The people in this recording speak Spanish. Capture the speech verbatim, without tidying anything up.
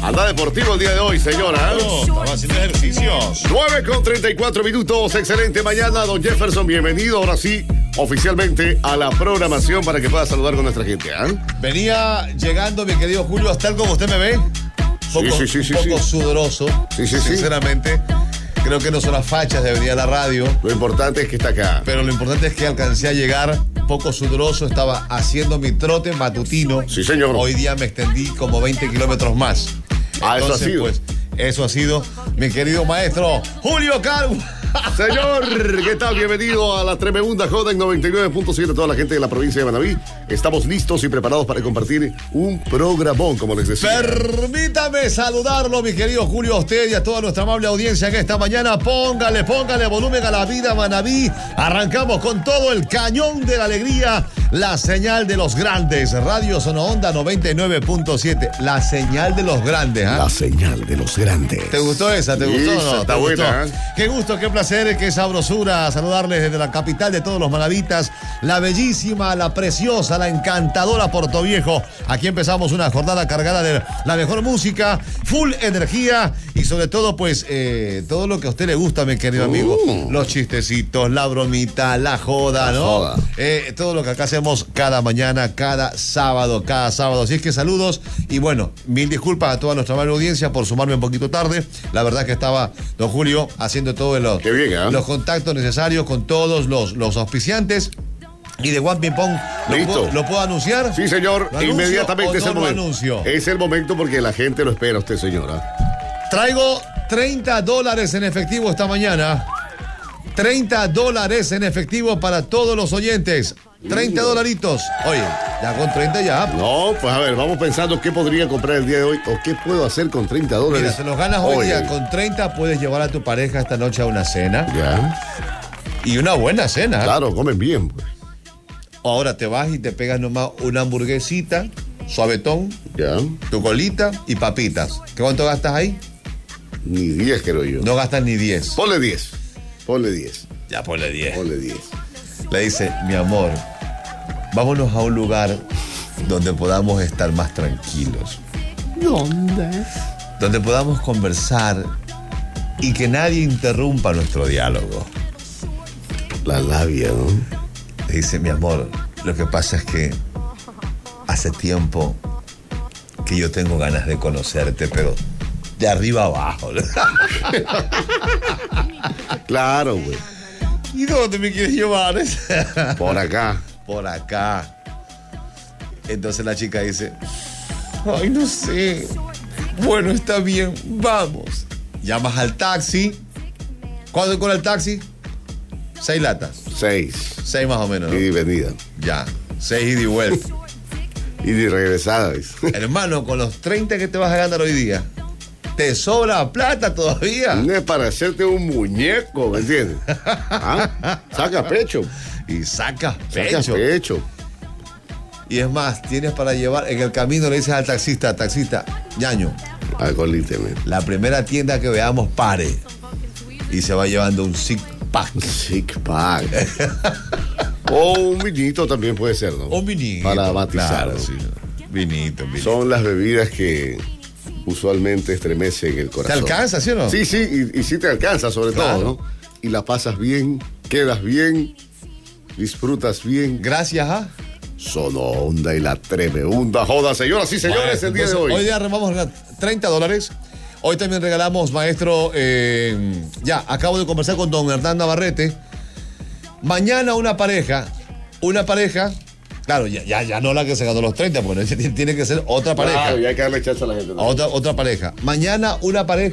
Anda deportivo el día de hoy, señora. No, estaba haciendo ejercicios. nueve con treinta y cuatro minutos. Excelente mañana, don Jefferson. Bienvenido ahora sí, oficialmente a la programación para que pueda saludar con nuestra gente. ¿eh? Venía llegando, mi querido Julio, hasta el como usted me ve. Poco, sí, sí, sí, un poco sí. sudoroso. Sí, sí, sí. Sinceramente, creo que no son las fachas de venir a la radio. Lo importante es que está acá. Pero lo importante es que alcancé a llegar poco sudoroso. Estaba haciendo mi trote matutino. Sí, señor. Hoy día me extendí como veinte kilómetros más. Ah, eso ha sido. Pues, eso ha sido mi querido maestro Julio Calvo. Señor, ¿qué tal? Bienvenido a la tremenda joda en noventa y nueve punto siete. Toda la gente de la provincia de Manabí. Estamos listos y preparados para compartir un programón, como les decía. Permítame saludarlo, mi querido Julio, a usted y a toda nuestra amable audiencia que esta mañana póngale, póngale volumen a la vida, Manabí. Arrancamos con todo el cañón de la alegría. La señal de los grandes. Radio Sonoonda noventa y nueve punto siete. La señal de los grandes. ¿eh? La señal de los grandes. ¿Te gustó esa? ¿Te gustó o no? Está ¿Te buena, gustó? ¿eh? Qué gusto, qué placer, qué sabrosura saludarles desde la capital de todos los manavitas, la bellísima, la preciosa, la encantadora Puerto Viejo. Aquí empezamos una jornada cargada de la mejor música, full energía y sobre todo, pues, eh, todo lo que a usted le gusta, mi querido uh. amigo. Los chistecitos, la bromita, la joda, la ¿no? Joda. Eh, todo lo que acá hacemos cada mañana, cada sábado, cada sábado. Así es que saludos y bueno, mil disculpas a toda nuestra amable audiencia por sumarme un poquito tarde. La verdad que estaba don Julio haciendo todos los, Qué bien, ¿eh? los contactos necesarios con todos los, los auspiciantes. Y de One Ping Pong, ¿lo Listo. puedo, ¿lo puedo anunciar? Sí, señor. ¿Lo anuncio Inmediatamente o es no el lo momento. anuncio? Es el momento porque la gente lo espera a usted, señora. Traigo treinta dólares en efectivo esta mañana. treinta dólares en efectivo para todos los oyentes. treinta dolaritos. Oye, ya con treinta ya. No, pues a ver, vamos pensando qué podría comprar el día de hoy o qué puedo hacer con treinta dólares. Mira, se los ganas hoy día. Con treinta puedes llevar a tu pareja esta noche a una cena. Ya. Y una buena cena. Claro, comen bien, pues. Ahora te vas y te pegas nomás una hamburguesita, suavetón, Ya. tu colita y papitas. ¿Qué cuánto gastas ahí? Ni diez, creo yo. No gastas ni diez. Ponle diez. Ponle diez. Ya ponle diez. Ponle diez. Le dice, mi amor, vámonos a un lugar donde podamos estar más tranquilos. ¿Dónde? Donde podamos conversar y que nadie interrumpa nuestro diálogo. La labia, ¿no? Le dice, mi amor, lo que pasa es que hace tiempo que yo tengo ganas de conocerte, pero de arriba abajo. Claro, güey. ¿Y dónde me quieres llevar? Por acá. Por acá. Entonces la chica dice, ay, no sé. Bueno, está bien, vamos. Llamas al taxi. ¿Cuánto con el taxi? Seis latas. Seis. Seis más o menos, ¿no? Y venida. Ya. Seis ida y vuelta. Y de regresada. Hermano, con los treinta que te vas a ganar hoy día, ¿te sobra plata todavía? No es para hacerte un muñeco, ¿me entiendes? ¿Ah? Saca pecho. Y sacas Saca pecho. pecho. Y es más, tienes para llevar, en el camino le dices al taxista, taxista, ñaño, Acolíteme. la primera tienda que veamos pare. Y se va llevando un six pack. Six pack. O un vinito también puede ser, ¿no? Un vinito. Para matizar. Claro, ¿no? sí. Vinito, vinito. Son las bebidas que usualmente estremecen el ¿Te corazón. alcanza, sí o no? Sí, sí, y, y sí te alcanza sobre Claro. todo, ¿no? Y la pasas bien, quedas bien, disfrutas bien. Gracias a... Sonoonda y la tremenda joda, señoras y señores, Bueno, el día de entonces, hoy. Hoy día vamos a regalar treinta dólares. Hoy también regalamos, maestro, eh, ya, acabo de conversar con don Hernán Navarrete. Mañana una pareja, una pareja, claro, ya, ya, ya no la que se ganó los treinta, porque tiene que ser otra pareja. Claro, y hay que darle chance a la gente, ¿no? Otra, otra pareja. Mañana una pareja